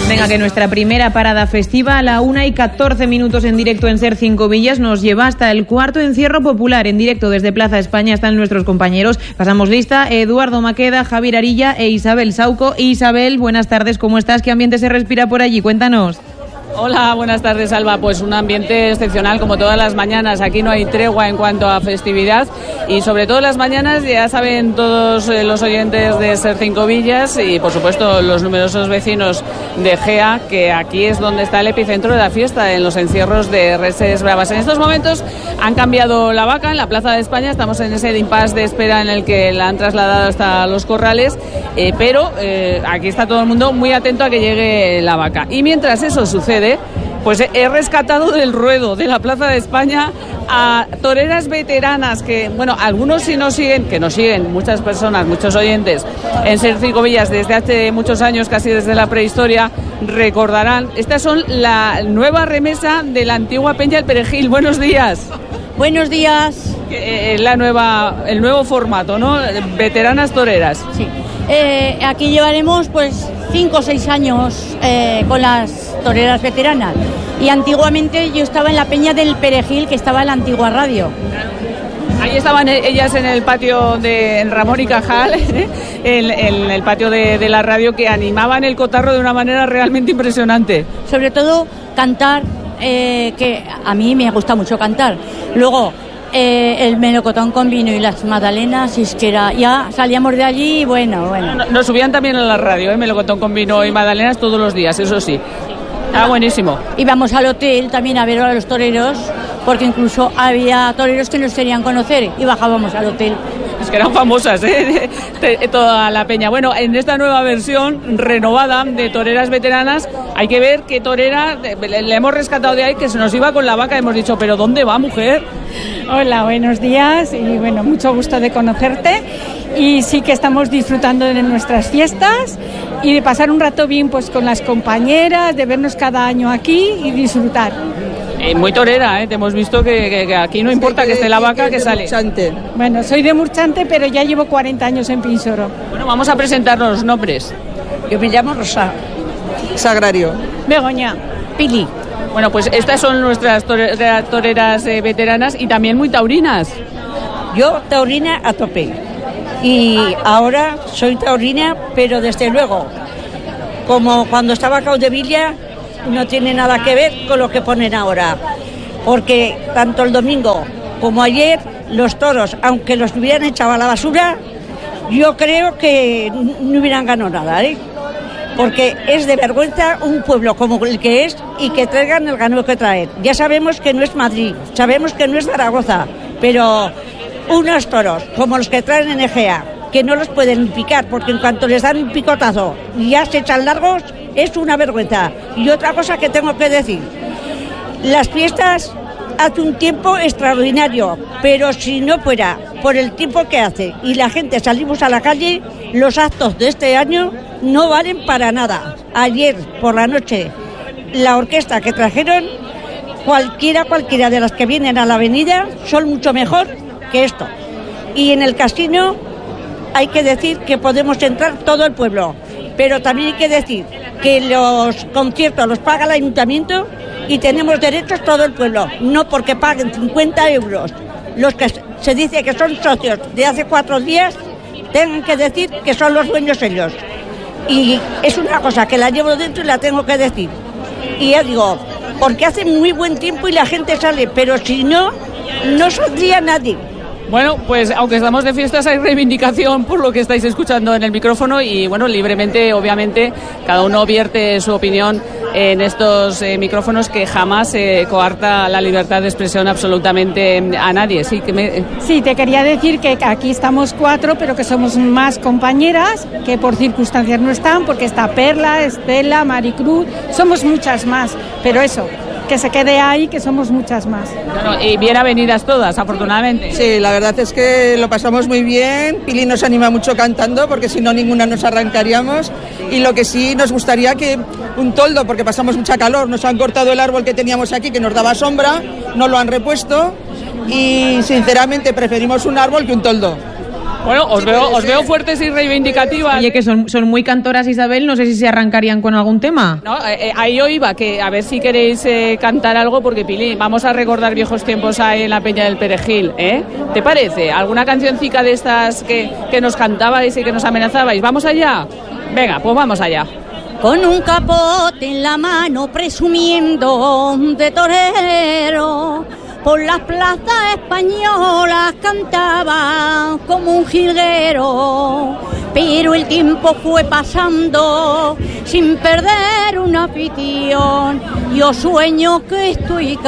Venga, que nuestra primera parada festiva a la 1:14 en directo en Ser Cinco Villas nos lleva hasta el cuarto encierro popular. En directo desde Plaza España están nuestros compañeros. Pasamos lista: Eduardo Maqueda, Javier Arilla e Isabel Sauco. Isabel, buenas tardes, ¿cómo estás? ¿Qué ambiente se respira por allí? Cuéntanos. Hola, buenas tardes, Alba. Pues un ambiente excepcional como todas las mañanas. Aquí no hay tregua en cuanto a festividad y sobre todo las mañanas ya saben todos los oyentes de Ser Cinco Villas y por supuesto los numerosos vecinos de Gea que aquí es donde está el epicentro de la fiesta, en los encierros de Reses Bravas. En estos momentos han cambiado la vaca en la Plaza de España. Estamos en ese impasse de espera en el que la han trasladado hasta los corrales, pero aquí está todo el mundo muy atento a que llegue la vaca. Y mientras eso sucede, pues he rescatado del ruedo de la Plaza de España a toreras veteranas que, bueno, algunos si nos siguen, que nos siguen muchas personas, muchos oyentes en Ser Cinco Villas desde hace muchos años, casi desde la prehistoria, recordarán. Estas son la nueva remesa de la antigua Peña del Perejil. Buenos días. Buenos días. El nuevo formato, ¿no? Veteranas toreras. Sí. Aquí llevaremos pues 5 o 6 años con las toreras veteranas. Y antiguamente yo estaba en la Peña del Perejil, que estaba en la antigua radio. Ahí estaban ellas en el patio de Ramón y Cajal, en el patio de la radio, que animaban el cotarro de una manera realmente impresionante. Sobre todo cantar, que a mí me gusta mucho cantar. Luego el melocotón con vino y las magdalenas, y es que ya salíamos de allí y bueno. Nos subían también a la radio, melocotón con vino y magdalenas todos los días, eso sí. Ah, buenísimo. Íbamos al hotel también a ver a los toreros, porque incluso había toreros que nos querían conocer y bajábamos al hotel. Es que eran famosas, toda la peña. Bueno, en esta nueva versión renovada de toreras veteranas, hay que ver qué torera le hemos rescatado de ahí, que se nos iba con la vaca. Hemos dicho, ¿pero dónde va, mujer? Hola, buenos días y bueno, mucho gusto de conocerte. Y sí que estamos disfrutando de nuestras fiestas y de pasar un rato bien pues con las compañeras, de vernos cada año aquí y disfrutar. Muy torera, te hemos visto que aquí no importa que esté la vaca, que sale. Murchante. Bueno, soy de Murchante, pero ya llevo 40 años en Pinsoro. Bueno, vamos a presentarnos los nombres. Yo me llamo Rosa. Sagrario. Begoña. Pili. Bueno, pues estas son nuestras toreras veteranas y también muy taurinas. Yo taurina a tope. Y ahora soy taurina, pero desde luego, como cuando estaba Caudevilla, no tiene nada que ver con lo que ponen ahora. Porque tanto el domingo como ayer, los toros, aunque los hubieran echado a la basura, yo creo que no hubieran ganado nada, Porque es de vergüenza un pueblo como el que es y que traigan el ganado que traen. Ya sabemos que no es Madrid, sabemos que no es Zaragoza, pero unos toros como los que traen en Egea, que no los pueden picar porque en cuanto les dan un picotazo y ya se echan largos, es una vergüenza. Y otra cosa que tengo que decir, las fiestas hace un tiempo extraordinario, pero si no fuera por el tiempo que hace y la gente salimos a la calle, los actos de este año no valen para nada. Ayer por la noche la orquesta que trajeron, cualquiera de las que vienen a la avenida son mucho mejor que esto. Y en el casino hay que decir que podemos entrar todo el pueblo, pero también hay que decir que los conciertos los paga el ayuntamiento y tenemos derechos todo el pueblo, no porque paguen 50 euros los que se dice que son socios de hace 4 días, tengan que decir que son los dueños ellos. Y es una cosa que la llevo dentro y la tengo que decir. Y ya digo, porque hace muy buen tiempo y la gente sale, pero si no, no saldría nadie. Bueno, pues aunque estamos de fiestas hay reivindicación por lo que estáis escuchando en el micrófono y bueno, libremente, obviamente, cada uno vierte su opinión en estos micrófonos, que jamás coarta la libertad de expresión absolutamente a nadie. Sí, Sí, te quería decir que aquí estamos 4, pero que somos más compañeras, que por circunstancias no están, porque está Perla, Estela, Maricruz, somos muchas más, pero eso, que se quede ahí, que somos muchas más. Bueno, y bien avenidas todas, afortunadamente. Sí, la verdad es que lo pasamos muy bien. Pili nos anima mucho cantando, porque si no ninguna nos arrancaríamos. Y lo que sí nos gustaría que un toldo, porque pasamos mucha calor, nos han cortado el árbol que teníamos aquí, que nos daba sombra, no lo han repuesto y sinceramente preferimos un árbol que un toldo. Bueno, os veo fuertes y reivindicativas. Oye, que son muy cantoras, Isabel, no sé si se arrancarían con algún tema. No, ahí yo iba, que a ver si queréis cantar algo, porque Pili, vamos a recordar viejos tiempos ahí en la Peña del Perejil, ¿eh? ¿Te parece? ¿Alguna cancioncica de estas que nos cantabais y que nos amenazabais? ¿Vamos allá? Venga, pues vamos allá. Con un capote en la mano presumiendo de torero, por las plazas españolas cantaba como un jilguero, pero el tiempo fue pasando sin perder una afición. Yo sueño que estoy